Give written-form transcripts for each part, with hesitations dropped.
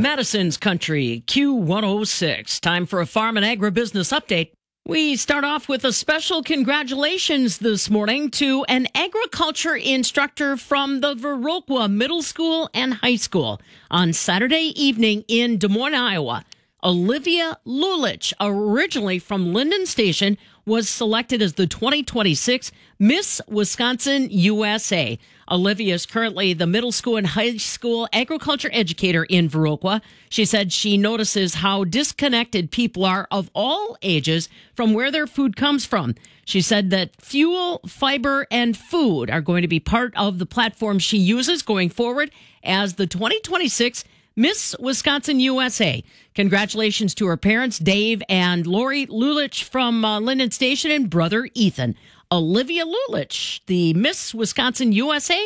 Madison's Country, Q106. Time for a farm and agribusiness update. We start off with a special congratulations this morning to an agriculture instructor from the Viroqua Middle School and High School on Saturday evening in Des Moines, Iowa. Olivia Lulich, originally from Linden Station, was selected as the 2026 Miss Wisconsin USA. Olivia is currently the middle school and high school agriculture educator in Viroqua. She said she notices how disconnected people are of all ages from where their food comes from. She said that fuel, fiber, and food are going to be part of the platform she uses going forward as the 2026 Miss Wisconsin USA. Congratulations to her parents, Dave and Lori Lulich from Linden Station, and brother Ethan. Olivia Lulich, the Miss Wisconsin USA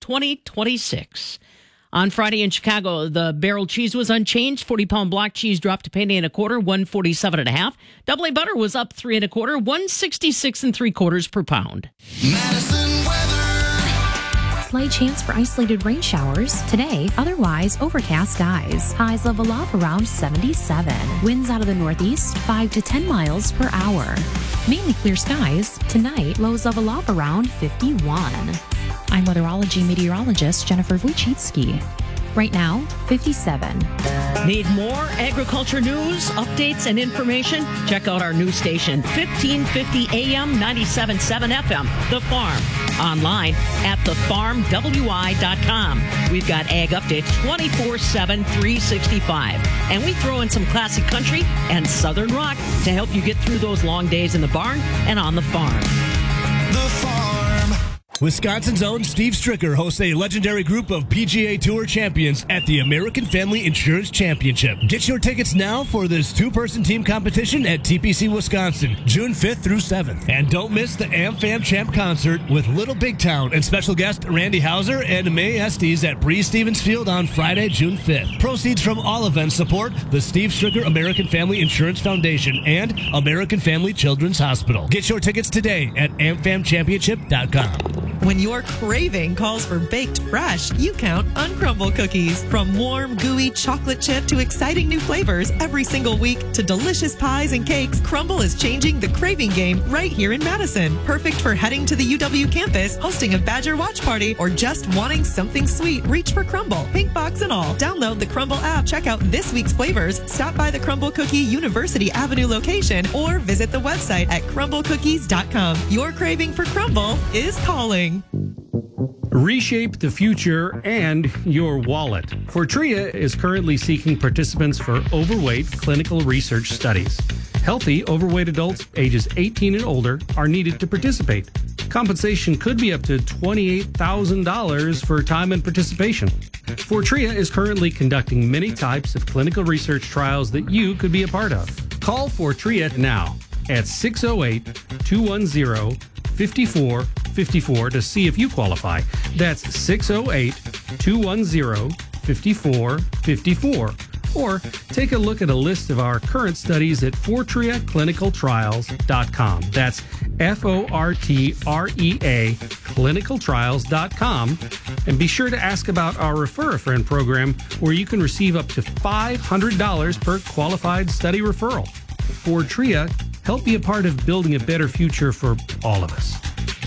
2026. On Friday in Chicago, the barrel cheese was unchanged. 40-pound block cheese dropped a penny and a quarter, 147.5. Double A butter was up 3 1/4, 166 3/4 per pound. Madison weather. Slight chance for isolated rain showers today, otherwise overcast skies. Highs level off around 77. Winds out of the northeast 5 to 10 miles per hour. Mainly clear skies. Tonight, lows level off around 51. I'm weatherology meteorologist Jennifer Wojcicki. Right now, 57. Need more agriculture news, updates, and information? Check out our news station, 1550 AM, 97.7 FM, The Farm. Online at thefarmwi.com. We've got ag updates 24/7, 365. And we throw in some classic country and southern rock to help you get through those long days in the barn and on the farm. The Farm. Wisconsin's own Steve Stricker hosts a legendary group of PGA Tour champions at the American Family Insurance Championship. Get your tickets now for this two-person team competition at TPC Wisconsin, June 5th through 7th. And don't miss the AmFam Champ concert with Little Big Town and special guest Randy Hauser and May Estes at Bree Stevens Field on Friday, June 5th. Proceeds from all events support the Steve Stricker American Family Insurance Foundation and American Family Children's Hospital. Get your tickets today at amfamchampionship.com. When your craving calls for baked fresh, you count on Crumble cookies. From warm, gooey chocolate chip to exciting new flavors every single week to delicious pies and cakes, Crumble is changing the craving game right here in Madison. Perfect for heading to the UW campus, hosting a Badger watch party, or just wanting something sweet. Reach for Crumble, pink box and all. Download the Crumble app, check out this week's flavors, stop by the Crumble Cookie University Avenue location, or visit the website at crumblecookies.com. Your craving for Crumble is calling. Reshape the future and your wallet. Fortrea is currently seeking participants for overweight clinical research studies. Healthy, overweight adults ages 18 and older are needed to participate. Compensation could be up to $28,000 for time and participation. Fortrea is currently conducting many types of clinical research trials that you could be a part of. Call Fortrea now at 608-210-5454 to see if you qualify. That's 608-210-5454. Or take a look at a list of our current studies at FortreaClinicalTrials.com. That's FORTREA clinicaltrials.com. And be sure to ask about our Refer a Friend program, where you can receive up to $500 per qualified study referral. Fortrea, help be a part of building a better future for all of us.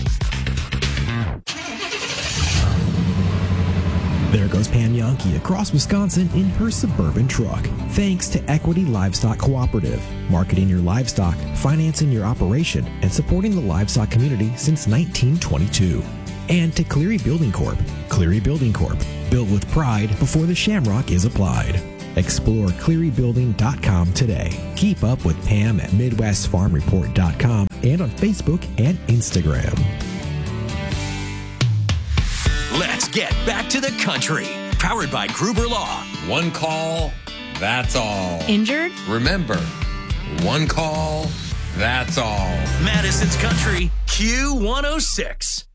There goes Pam Yankee across Wisconsin in her Suburban truck. Thanks to Equity Livestock Cooperative, marketing your livestock, financing your operation, and supporting the livestock community since 1922. And to Cleary Building Corp. Cleary Building Corp. Built with pride before the shamrock is applied. Explore clearybuilding.com today. Keep up with Pam at MidwestFarmReport.com and on Facebook and Instagram. Let's get back to the country. Powered by Gruber Law. One call, that's all. Injured? Remember, one call, that's all. Madison's Country, Q106.